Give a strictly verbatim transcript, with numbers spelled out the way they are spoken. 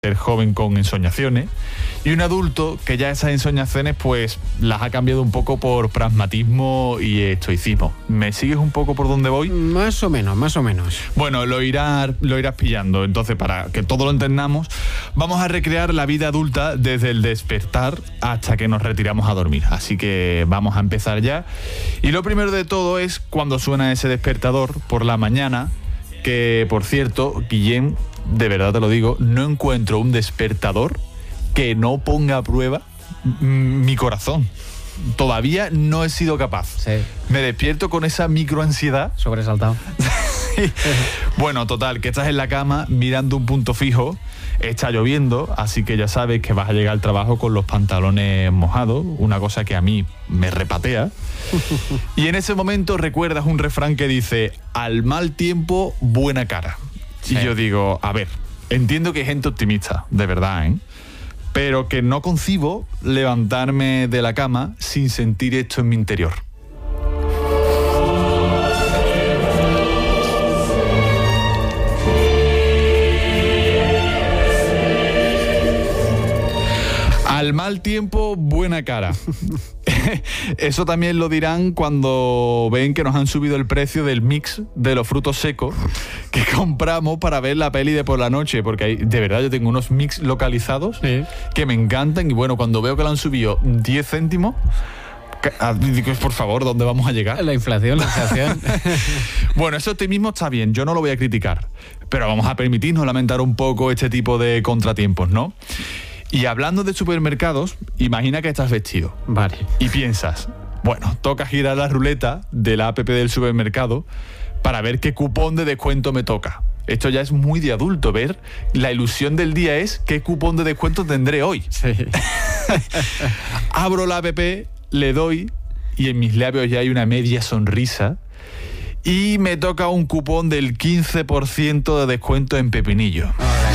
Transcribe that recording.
ser joven con ensoñaciones, y un adulto que ya esas ensoñaciones pues las ha cambiado un poco por pragmatismo y estoicismo. ¿Me sigues un poco por dónde voy? Más o menos, más o menos. Bueno, lo irás, lo irás pillando. Entonces, para que todo lo entendamos, vamos a recrear la vida adulta desde el despertar hasta que nos retiramos a dormir. Así que vamos a empezar ya. Y lo primero de todo es cuando suena ese despertador por la mañana, que, por cierto, Guillem, de verdad te lo digo, no encuentro un despertador que no ponga a prueba m- mi corazón. Todavía no he sido capaz. Sí. Me despierto con esa microansiedad. Sobresaltado. Sí. Bueno, total, que estás en la cama mirando un punto fijo, está lloviendo, así que ya sabes que vas a llegar al trabajo con los pantalones mojados, una cosa que a mí me repatea. Y en ese momento recuerdas un refrán que dice: al mal tiempo, buena cara. Sí. Y yo digo, a ver, entiendo que hay gente optimista, de verdad, ¿eh? Pero que no concibo levantarme de la cama sin sentir esto en mi interior. Al mal tiempo, buena cara. Eso también lo dirán cuando ven que nos han subido el precio del mix de los frutos secos que compramos para ver la peli de por la noche, porque hay, de verdad yo tengo unos mix localizados, sí, que me encantan, y bueno, cuando veo que le han subido diez céntimos, digo, por favor, ¿dónde vamos a llegar? La inflación, la inflación. Bueno, ese optimismo está bien, yo no lo voy a criticar, pero vamos a permitirnos lamentar un poco este tipo de contratiempos, ¿no? Y hablando de supermercados, imagina que estás vestido. Vale. Y piensas, bueno, toca girar la ruleta de la app del supermercado para ver qué cupón de descuento me toca. Esto ya es muy de adulto, ver. La ilusión del día es qué cupón de descuento tendré hoy. Sí. Abro la app, le doy y en mis labios ya hay una media sonrisa y me toca un cupón del quince por ciento de descuento en pepinillo.